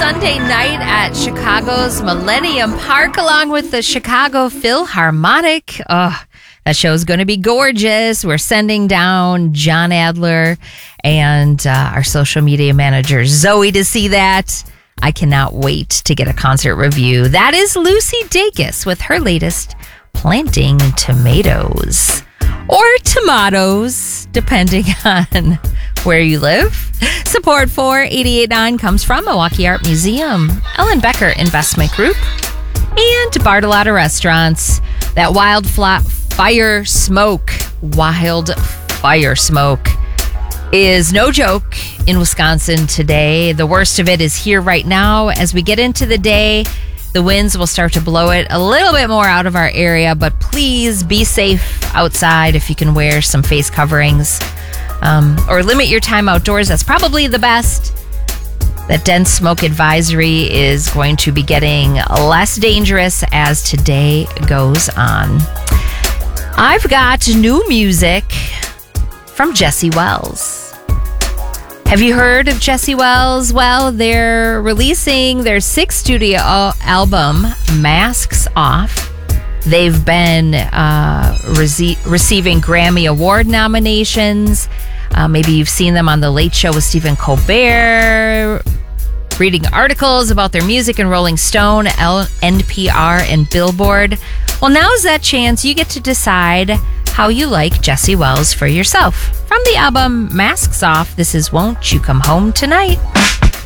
Sunday night at Chicago's Millennium Park along with the Chicago Philharmonic. Oh, that show's going to be gorgeous. We're sending down John Adler and our social media manager, Zoe, to see that. I cannot wait to get a concert review. That is Lucy Dacus with her latest Planting Tomatoes. Or tomatoes, depending on where you live. Support for 88.9 comes from Milwaukee Art Museum, Ellen Becker Investment Group, and Bartolotta Restaurants. That wildfire smoke is no joke in Wisconsin today. The worst of it is here right now. As we get into the day, the winds will start to blow it a little bit more out of our area, but please be safe outside if you can wear some face coverings or limit your time outdoors. That's probably the best. That dense smoke advisory is going to be getting less dangerous as today goes on. I've got new music from Jesse Wells. Have you heard of Jesse Wells? Well, they're releasing their 6th studio album, Masks Off. They've been receiving Grammy Award nominations. Maybe you've seen them on The Late Show with Stephen Colbert, reading articles about their music in Rolling Stone, NPR, and Billboard. Well, now's that chance. You get to decide how you like Jesse Wells for yourself. From the album Masks Off, this is Won't You Come Home Tonight?